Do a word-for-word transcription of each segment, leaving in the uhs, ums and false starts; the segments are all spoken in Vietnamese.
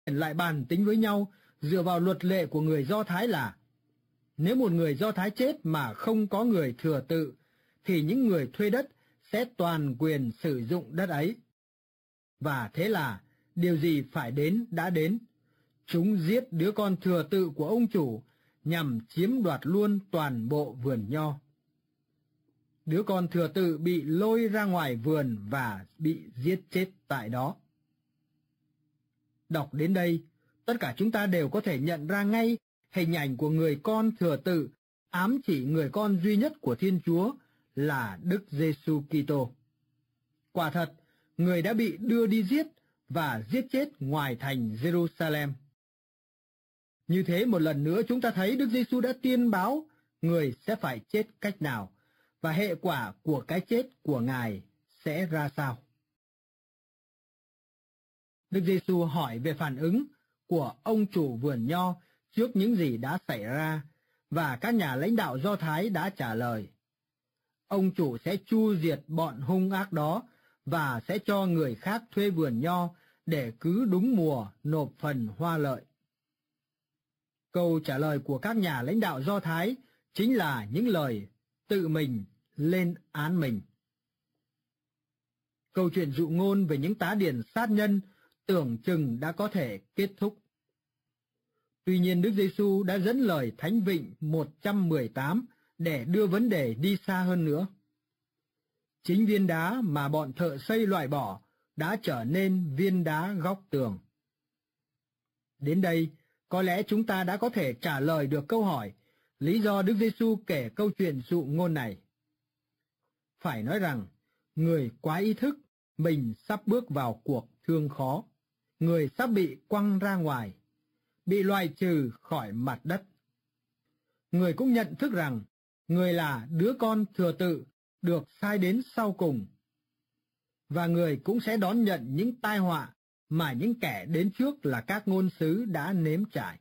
lại bàn tính với nhau dựa vào luật lệ của người Do Thái là nếu một người Do Thái chết mà không có người thừa tự, thì những người thuê đất sẽ toàn quyền sử dụng đất ấy. Và thế là điều gì phải đến đã đến. Chúng giết đứa con thừa tự của ông chủ nhằm chiếm đoạt luôn toàn bộ vườn nho. Đứa con thừa tự bị lôi ra ngoài vườn và bị giết chết tại đó. Đọc đến đây, tất cả chúng ta đều có thể nhận ra ngay hình ảnh của người con thừa tự ám chỉ người con duy nhất của Thiên Chúa là Đức Giêsu Kitô. Quả thật, người đã bị đưa đi giết và giết chết ngoài thành Jerusalem. Như thế một lần nữa chúng ta thấy Đức Giêsu đã tiên báo người sẽ phải chết cách nào và hệ quả của cái chết của Ngài sẽ ra sao. Đức Giêsu hỏi về phản ứng của ông chủ vườn nho trước những gì đã xảy ra, và các nhà lãnh đạo Do Thái đã trả lời. Ông chủ sẽ chu diệt bọn hung ác đó và sẽ cho người khác thuê vườn nho để cứ đúng mùa nộp phần hoa lợi. Câu trả lời của các nhà lãnh đạo Do Thái chính là những lời tự mình lên án mình. Câu chuyện dụ ngôn về những tá điền sát nhân tưởng chừng đã có thể kết thúc. Tuy nhiên Đức Giêsu đã dẫn lời Thánh Vịnh một trăm mười tám để đưa vấn đề đi xa hơn nữa. Chính viên đá mà bọn thợ xây loại bỏ đã trở nên viên đá góc tường. Đến đây, có lẽ chúng ta đã có thể trả lời được câu hỏi lý do Đức Giêsu kể câu chuyện dụ ngôn này. Phải nói rằng, người quá ý thức mình sắp bước vào cuộc thương khó, người sắp bị quăng ra ngoài, bị loại trừ khỏi mặt đất. Người cũng nhận thức rằng người là đứa con thừa tự được sai đến sau cùng, và người cũng sẽ đón nhận những tai họa mà những kẻ đến trước là các ngôn sứ đã nếm trải.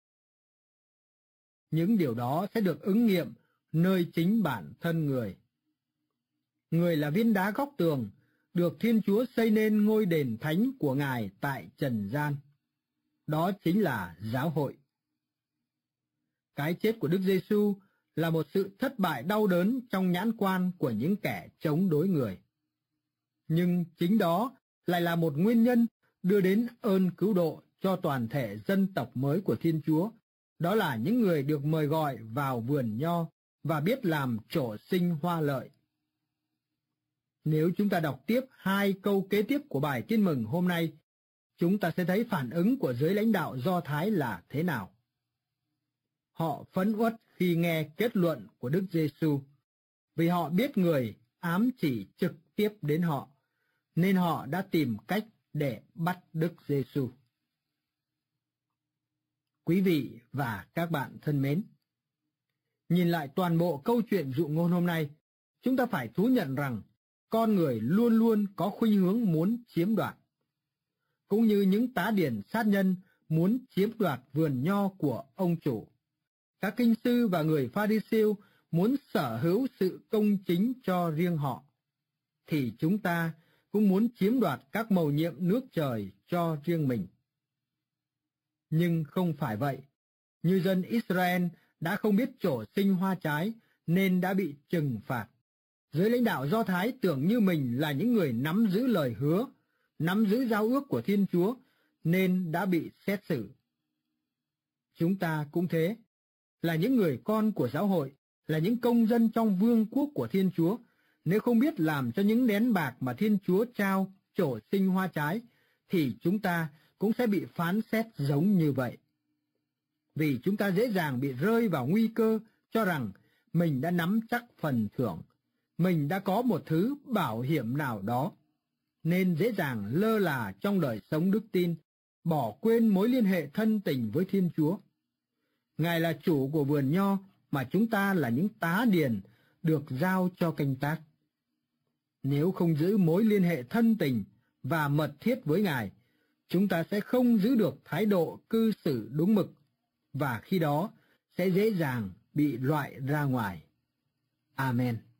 Những điều đó sẽ được ứng nghiệm nơi chính bản thân người. Người là viên đá góc tường, được Thiên Chúa xây nên ngôi đền thánh của Ngài tại trần gian. Đó chính là giáo hội. Cái chết của Đức Giêsu là một sự thất bại đau đớn trong nhãn quan của những kẻ chống đối người. Nhưng chính đó lại là một nguyên nhân đưa đến ơn cứu độ cho toàn thể dân tộc mới của Thiên Chúa. Đó là những người được mời gọi vào vườn nho và biết làm trổ sinh hoa lợi. Nếu chúng ta đọc tiếp hai câu kế tiếp của bài Tin mừng hôm nay, chúng ta sẽ thấy phản ứng của giới lãnh đạo Do Thái là thế nào. Họ phẫn uất khi nghe kết luận của Đức Giêsu, vì họ biết người ám chỉ trực tiếp đến họ, nên họ đã tìm cách để bắt Đức Giêsu. Quý vị và các bạn thân mến, nhìn lại toàn bộ câu chuyện dụ ngôn hôm nay, chúng ta phải thú nhận rằng con người luôn luôn có khuynh hướng muốn chiếm đoạt. Cũng như những tá điền sát nhân muốn chiếm đoạt vườn nho của ông chủ, các kinh sư và người Pha-ri-siêu muốn sở hữu sự công chính cho riêng họ, thì chúng ta cũng muốn chiếm đoạt các mầu nhiệm nước trời cho riêng mình. Nhưng không phải vậy. Như dân Israel đã không biết trổ sinh hoa trái nên đã bị trừng phạt. Giới lãnh đạo Do Thái tưởng như mình là những người nắm giữ lời hứa, nắm giữ giao ước của Thiên Chúa nên đã bị xét xử. Chúng ta cũng thế, là những người con của giáo hội, là những công dân trong vương quốc của Thiên Chúa. Nếu không biết làm cho những nén bạc mà Thiên Chúa trao trổ sinh hoa trái, thì chúng ta cũng sẽ bị phán xét giống như vậy. Vì chúng ta dễ dàng bị rơi vào nguy cơ cho rằng mình đã nắm chắc phần thưởng, mình đã có một thứ bảo hiểm nào đó, nên dễ dàng lơ là trong đời sống đức tin, bỏ quên mối liên hệ thân tình với Thiên Chúa. Ngài là chủ của vườn nho mà chúng ta là những tá điền được giao cho canh tác. Nếu không giữ mối liên hệ thân tình và mật thiết với Ngài, chúng ta sẽ không giữ được thái độ cư xử đúng mực, và khi đó sẽ dễ dàng bị loại ra ngoài. Amen.